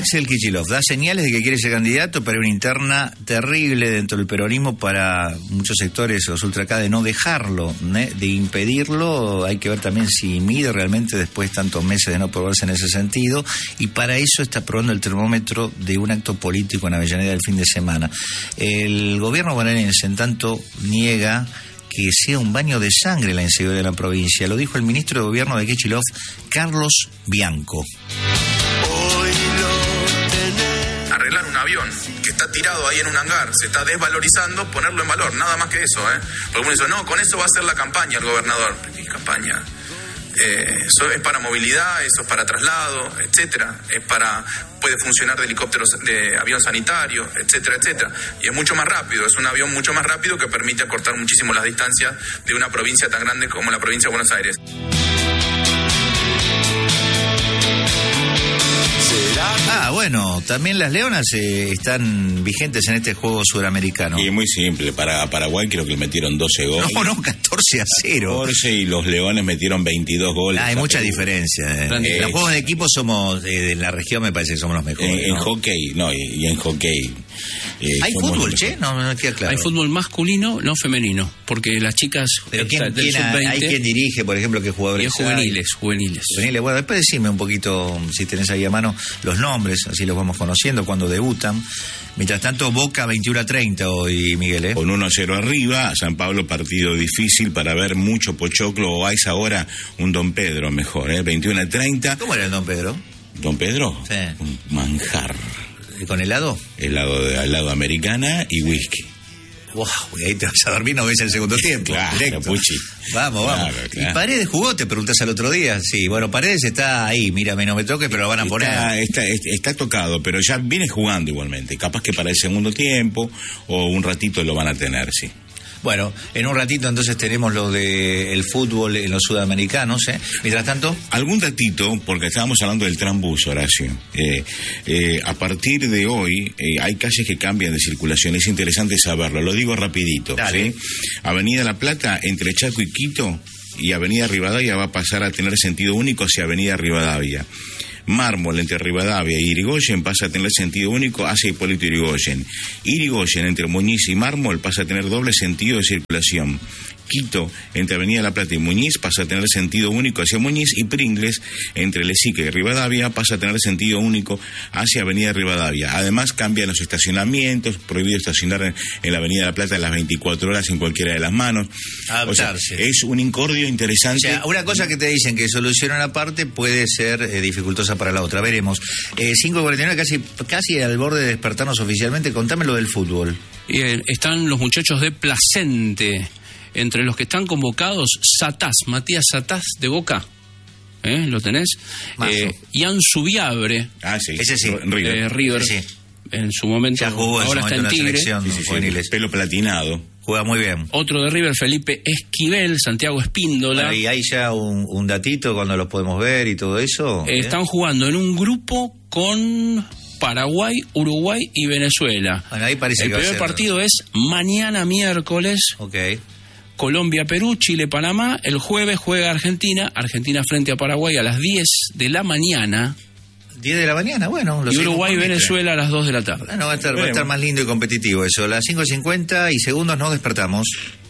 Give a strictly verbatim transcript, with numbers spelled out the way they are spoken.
Axel Kicillof da señales de que quiere ser candidato, pero hay una interna terrible dentro del peronismo para muchos sectores, los ultra acá, de no dejarlo, ¿eh? de impedirlo. Hay que ver también si mide realmente después de tantos meses de no probarse en ese sentido, y para eso está probando el termómetro de un acto político en Avellaneda el fin de semana. El gobierno bonaerense, en tanto, niega que sea un baño de sangre la inseguridad de la provincia. Lo dijo el ministro de Gobierno de Kicillof, Carlos Bianco. Arreglar un avión que está tirado ahí en un hangar, se está desvalorizando, ponerlo en valor, nada más que eso, ¿eh? Porque uno dice, no, con eso va a hacer la campaña el gobernador. ¿Qué campaña? Eh, eso es para movilidad, eso es para traslado, etcétera. Es para, puede funcionar de helicópteros, de avión sanitario, etcétera, etcétera. Y es mucho más rápido, es un avión mucho más rápido que permite acortar muchísimo las distancias de una provincia tan grande como la provincia de Buenos Aires. Ah, bueno, también las Leonas eh, están vigentes en este juego sudamericano. Y es muy simple, para Paraguay creo que le metieron doce goles. No, no, catorce a cero. catorce y los Leones metieron veintidós goles. Ah, hay mucha diferencia. Eh. Eh, los juegos de equipo somos, eh, de la región me parece que somos los mejores. En, ¿no? en hockey, no, y, y en hockey. Eh, ¿Hay fútbol, che? No, no queda claro. Hay fútbol masculino, no femenino, porque las chicas. Pero ¿quién, del quién sub veinte, hay quien dirige, por ejemplo, qué jugadores? Y juveniles, hay? juveniles. Juveniles. Bueno, después decime un poquito, si tenés ahí a mano, los nombres, así los vamos conociendo, cuando debutan. Mientras tanto, Boca veintiuno a treinta hoy, Miguel, ¿eh? Con uno a cero arriba, San Pablo partido difícil para ver mucho pochoclo, o a esa hora un Don Pedro mejor, ¿eh? veintiuno a treinta. ¿Cómo era el Don Pedro? ¿Don Pedro? Sí. Un manjar. ¿Con helado? Helado de helado americana y whisky. Wow, ahí te vas a dormir, no ves el segundo tiempo. Claro, directo. Puchi. Vamos, claro, vamos. Claro. ¿Y Paredes jugó? Te preguntas al otro día. Sí, bueno, Paredes está ahí, mírame, no me toques, pero lo van a poner. Está, está, está tocado, pero ya viene jugando igualmente. Capaz que para el segundo tiempo o un ratito lo van a tener, sí. Bueno, en un ratito entonces tenemos lo de el fútbol en los sudamericanos, ¿eh? Mientras tanto... Algún datito, porque estábamos hablando del Trambús, Horacio. Eh, eh, a partir de hoy eh, hay calles que cambian de circulación, es interesante saberlo, lo digo rapidito. ¿Sí? Avenida La Plata, entre Chaco y Quito, y Avenida Rivadavia va a pasar a tener sentido único hacia Avenida Rivadavia. Mármol entre Rivadavia y Irigoyen pasa a tener sentido único hacia Hipólito Yrigoyen. Irigoyen entre Muñiz y Mármol pasa a tener doble sentido de circulación. Quito, entre Avenida La Plata y Muñiz, pasa a tener sentido único hacia Muñiz, y Pringles, entre Lezica y Rivadavia, pasa a tener sentido único hacia Avenida Rivadavia. Además, cambian los estacionamientos, prohibido estacionar en, en la Avenida La Plata las veinticuatro horas en cualquiera de las manos. Adaptarse. O sea, es un incordio interesante. O sea, una cosa que te dicen que soluciona una parte puede ser eh, dificultosa para la otra. Veremos. Eh, cinco cuarenta y nueve, casi, casi al borde de despertarnos oficialmente. Contame lo del fútbol. Y, eh, están los muchachos de Placente. Entre los que están convocados, Satás, Matías Satás de Boca, ¿eh? ¿Lo tenés? Eh, Ian Subiabre, ah, sí. Ese sí. River. Eh, River. Sí. En su momento, ya jugó, ahora en su está momento en Tigre. En la sí, sí, sí, pelo platinado. Juega muy bien. Otro de River, Felipe Esquivel, Santiago Espíndola. Bueno, y hay ya un, un datito cuando los podemos ver y todo eso. Eh, ¿eh? Están jugando en un grupo con Paraguay, Uruguay y Venezuela. Bueno, ahí parece El que va a primer ser... partido es mañana miércoles. Ok. Colombia, Perú, Chile, Panamá. El jueves juega Argentina, Argentina frente a Paraguay a las diez de la mañana. diez de la mañana, bueno. Lo y Uruguay, Venezuela a las dos de la tarde. Bueno, va a estar, va a estar más lindo y competitivo eso. A las cinco cincuenta y segundos nos despertamos.